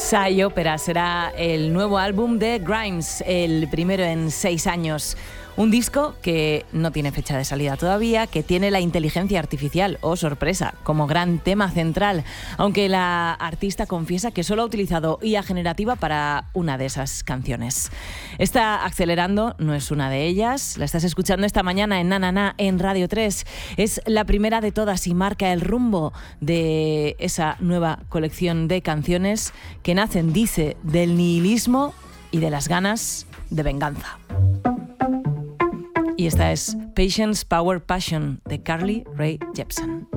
Psy Opera será el nuevo álbum de Grimes, el primero en 6 años. Un disco que no tiene fecha de salida todavía, que tiene la inteligencia artificial, oh sorpresa, como gran tema central, aunque la artista confiesa que solo ha utilizado IA generativa para una de esas canciones. Está Accelerando no es una de ellas, la estás escuchando esta mañana en Na Na Na en Radio 3. Es la primera de todas y marca el rumbo de esa nueva colección de canciones que nacen, dice, del nihilismo y de las ganas de venganza. Y esta es Patience, Power, Passion de Carly Rae Jepsen.